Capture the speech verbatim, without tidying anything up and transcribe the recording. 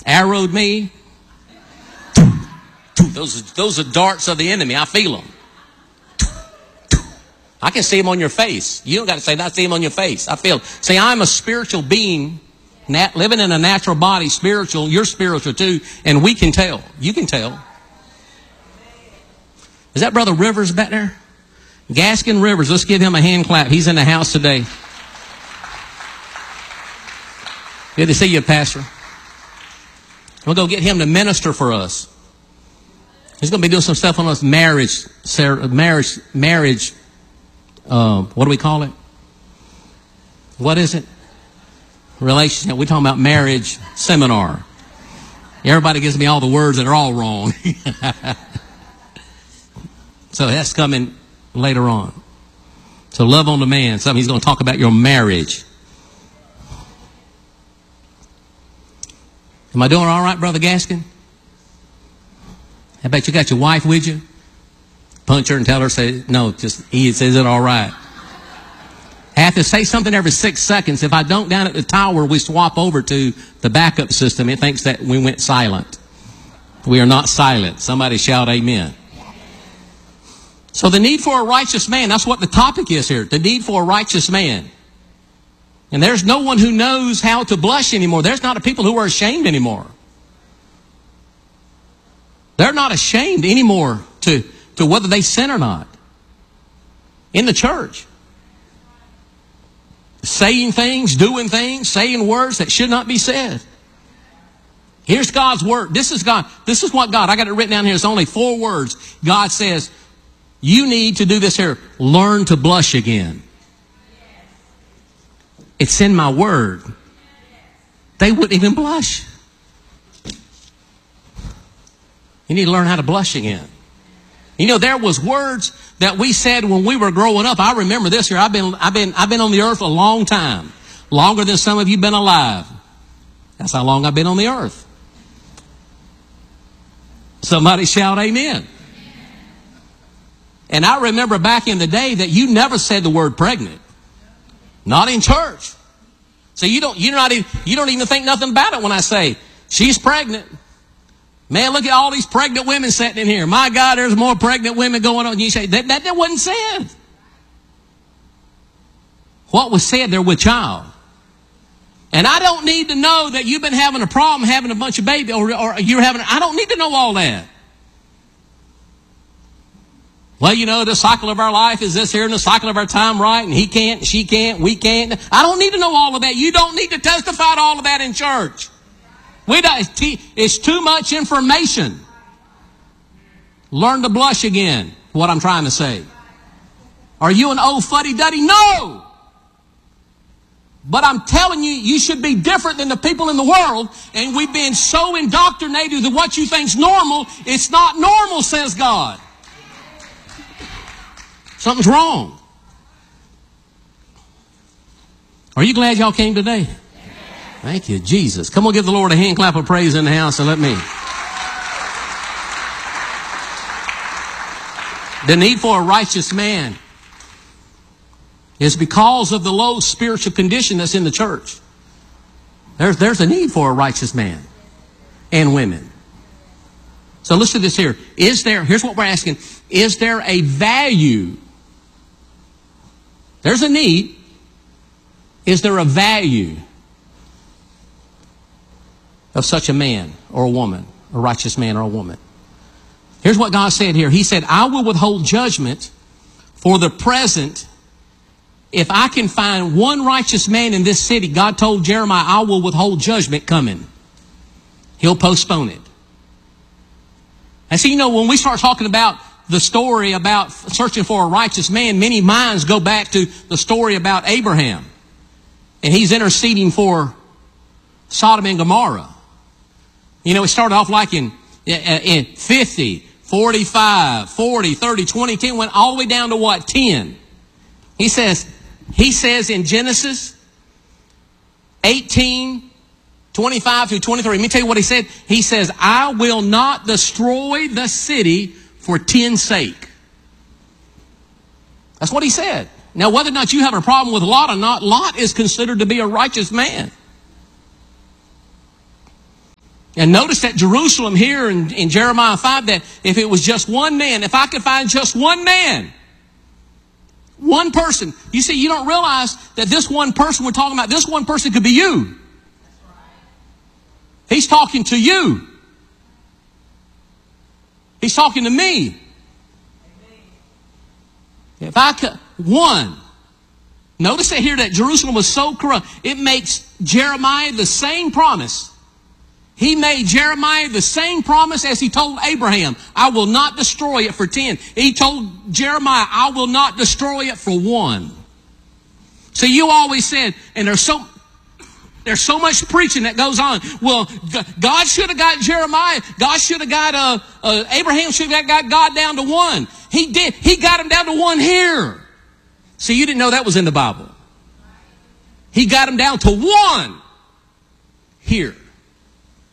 arrowed me. Those are, those are darts of the enemy. I feel them. I can see them on your face. You don't got to say that. I see them on your face. I feel. See, I'm a spiritual being, nat, living in a natural body, spiritual. You're spiritual too, and we can tell. You can tell. Is that Brother Rivers back there? Gaskin Rivers. Let's give him a hand clap. He's in the house today. Good to see you, Pastor. We'll go get him to minister for us. He's going to be doing some stuff on us marriage, marriage, marriage. Uh, what do we call it? What is it? Relationship. We're talking about marriage seminar. Everybody gives me all the words that are all wrong. So that's coming later on. So love on demand. Something he's going to talk about your marriage. Am I doing all right, Brother Gaskin? I bet you got your wife with you. Punch her and tell her, say, no, just, he says it all right. I have to say something every six seconds. If I don't, down at the tower, we swap over to the backup system. It thinks that we went silent. We are not silent. Somebody shout amen. So the need for a righteous man, that's what the topic is here. The need for a righteous man. And there's no one who knows how to blush anymore. There's not a people who are ashamed anymore. They're not ashamed anymore to, to whether they sin or not. In the church. Saying things, doing things, saying words that should not be said. Here's God's word. This is God. This is what God, I got it written down here. It's only four words. God says, you need to do this here. Learn to blush again. It's in my word. They wouldn't even blush. You need to learn how to blush again. You know, there was words that we said when we were growing up. I remember this here. I've been, I've been, I've been on the earth a long time. Longer than some of you have been alive. That's how long I've been on the earth. Somebody shout amen. And I remember back in the day that you never said the word pregnant. Not in church. So you don't, you're not even, you don't even think nothing about it when I say, she's pregnant. Man, look at all these pregnant women sitting in here. My God, there's more pregnant women going on. You say, that, that, that wasn't said. What was said there with child? And I don't need to know that you've been having a problem having a bunch of babies, or, or you're having, I don't need to know all that. Well, you know, the cycle of our life is this here and the cycle of our time, right? And he can't, she can't, we can't. I don't need to know all of that. You don't need to testify to all of that in church. We don't, it's too much information. Learn to blush again, what I'm trying to say. Are you an old fuddy-duddy? No! But I'm telling you, you should be different than the people in the world. And we've been so indoctrinated that what you think's normal, it's not normal, says God. Something's wrong. Are you glad y'all came today? Thank you, Jesus. Come on, give the Lord a hand clap of praise in the house and let me. The need for a righteous man is because of the low spiritual condition that's in the church. There's, there's a need for a righteous man and women. So listen to this here. Is there, here's what we're asking. Is there a value? There's a need. Is there a value of such a man or a woman, a righteous man or a woman? Here's what God said here. He said, I will withhold judgment for the present. If I can find one righteous man in this city, God told Jeremiah, I will withhold judgment coming. He'll postpone it. And so, you know, when we start talking about the story about searching for a righteous man, many minds go back to the story about Abraham. And he's interceding for Sodom and Gomorrah. You know, it started off like in, in fifty, forty-five, forty, thirty, twenty, ten, went all the way down to what? ten. He says, he says in Genesis eighteen, twenty-five through twenty-three. Let me tell you what he said. He says, I will not destroy the city for ten's sake. That's what he said. Now, whether or not you have a problem with Lot or not, Lot is considered to be a righteous man. And notice that Jerusalem here in, in Jeremiah five, that if it was just one man, if I could find just one man, one person. You see, you don't realize that this one person we're talking about, this one person could be you. He's talking to you. He's talking to me. If I could, one. Notice that here that Jerusalem was so corrupt. It makes Jeremiah the same promise. He made Jeremiah the same promise as he told Abraham. I will not destroy it for ten. He told Jeremiah, I will not destroy it for one. So you always said, and there's so, there's so much preaching that goes on. Well, God should have got Jeremiah. God should have got, uh, uh, Abraham should have got God down to one. He did. He got him down to one here. See, you didn't know that was in the Bible. He got him down to one here.